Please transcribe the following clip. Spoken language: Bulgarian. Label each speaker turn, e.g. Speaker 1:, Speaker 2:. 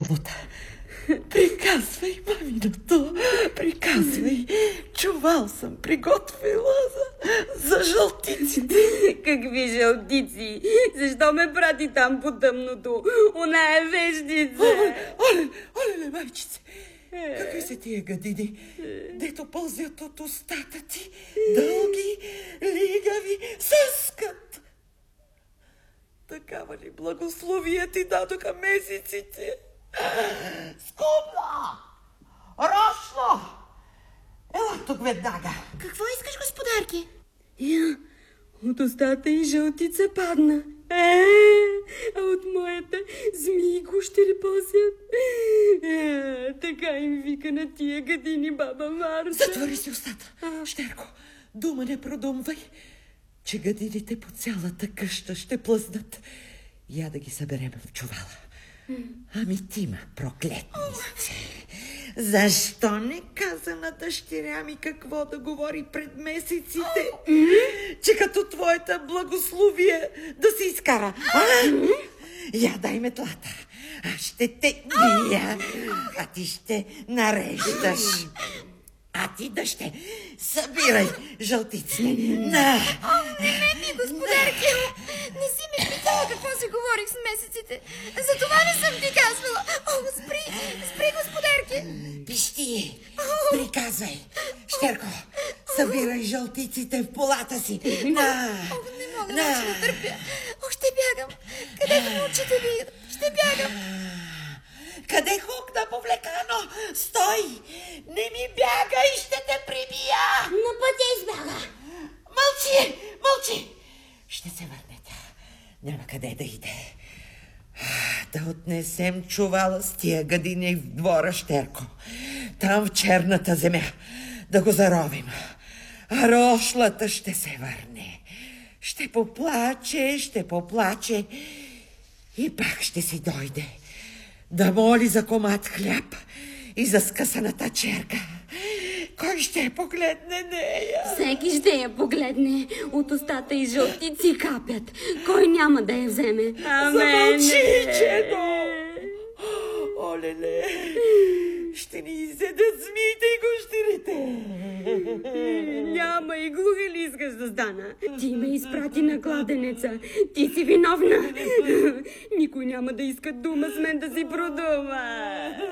Speaker 1: работа. Приказвай, маминото, приказвай. Чувал съм, приготвила за жълтиците.
Speaker 2: Какви жълтици? Защо ме прати там по тъмното? Она е вещица.
Speaker 1: Оле, майчице, какви са тия гадини, дето пълзят от устата ти, дълги, лигави, съскат. Такава ли благословия ти дадоха месеците? Скубна! Рошло! Ела тук веднага.
Speaker 3: Какво искаш, господарки?
Speaker 2: От устата и жълтица падна. А от моята змии гущери пълзят. Така им вика на тия гадини баба Марта.
Speaker 1: Затвори си устата, Щерко. Дума не продумвай, че гадините по цялата къща ще плъзнат. Я да ги съберем в чувала. Ами ти ма, проклетнице. Защо не каза на дъщеря ми какво да говори пред месеците? Че като твоята благословие да се изкара. Я дай метлата. Аз ще те бия, а ти ще нареждаш. А ти, дъще, събирай жълтици.
Speaker 3: Не, господарки, не си ми питала какво си говорих с месеците. Затова не съм ти казвала. Спри, господарки.
Speaker 1: Пищи, приказвай. Щерко, събирай жълтиците в полата си.
Speaker 3: Не мога да търпя. Ще бягам. Където научите ви? Ще бягам.
Speaker 1: Къде хукна повлекано? Стой! Не ми бягай, ще те прибия!
Speaker 3: На пътя избяга.
Speaker 1: Мълчи! Ще се върне тя. Няма къде да иде. Да отнесем чувала с тия гадини в двора, Щерко. Там в черната земя. Да го заровим. А рошлата ще се върне. Ще поплаче. И пак ще си дойде. Да моли за комат хляб и за скъсаната черка. Кой ще я погледне нея?
Speaker 2: Всеки ще я погледне. От устата и жълтици капят. Кой няма да я вземе?
Speaker 1: Замълчи, чедо! Олеле! Ще ни изедат змиите и гущерите.
Speaker 2: Няма и глуха ли искаш да стана? Ти ме изпрати на кладенеца. Ти си виновна. Никой няма да иска дума с мен да си продума.